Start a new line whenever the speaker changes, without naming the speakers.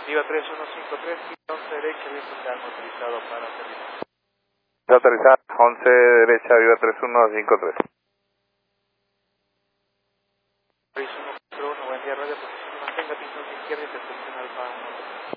Viva 3153, 11 derecha, viento se han utilizado para aterrizar.
Aterrizar, 11 derecha, Viva 3153.
3141, buen día, radio, posición, mantenga pistón izquierda y percepción alfa 1.